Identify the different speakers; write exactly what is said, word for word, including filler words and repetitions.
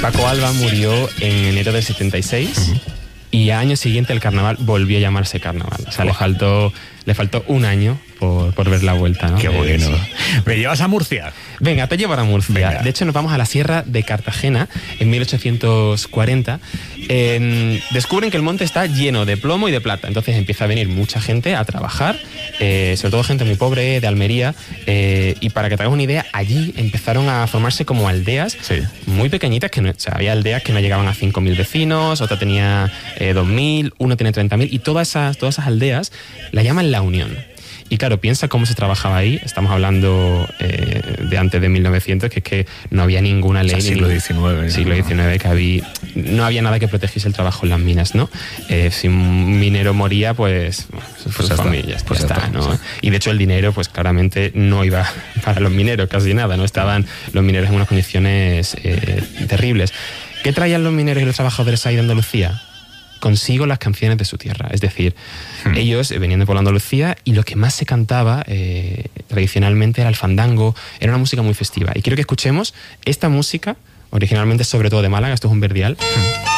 Speaker 1: Paco Alba murió en enero del setenta y seis uh-huh. y al año siguiente el carnaval volvió a llamarse carnaval. O sea, wow. le faltó le faltó un año por, por ver la vuelta, ¿no?
Speaker 2: Qué bueno.
Speaker 1: Sí.
Speaker 2: ¿Me llevas a Murcia?
Speaker 1: Venga, te llevo a Murcia. Venga. De hecho, nos vamos a la Sierra de Cartagena en mil ochocientos cuarenta. Eh, descubren que el monte está lleno de plomo y de plata. Entonces empieza a venir mucha gente a trabajar, eh, sobre todo gente muy pobre de Almería. Eh, y para que te hagas una idea, allí empezaron a formarse como aldeas
Speaker 2: sí.
Speaker 1: muy pequeñitas. Que no, o sea, había aldeas que no llegaban a cinco mil vecinos, otra tenía eh, dos mil, una tenía treinta mil. Y todas esas, todas esas aldeas la llaman La Unión. Y claro, piensa cómo se trabajaba ahí. Estamos hablando eh, de antes de mil novecientos, que es que no había ninguna ley.
Speaker 2: O sea, siglo diecinueve.
Speaker 1: Siglo diecinueve, que había, no había nada que protegiese el trabajo en las minas, ¿no? Eh, si un minero moría, pues, pues, pues sus familias, pues ya está, está, ¿no? Sí. Y de hecho el dinero, pues claramente no iba para los mineros, casi nada, ¿no? Estaban los mineros en unas condiciones eh, terribles. ¿Qué traían los mineros y los trabajadores ahí de Andalucía? Consigo las canciones de su tierra. Es decir, hmm. ellos venían de por Andalucía y lo que más se cantaba eh, tradicionalmente era el fandango, era una música muy festiva. Y quiero que escuchemos esta música, originalmente sobre todo de Málaga, esto es un verdial. Hmm.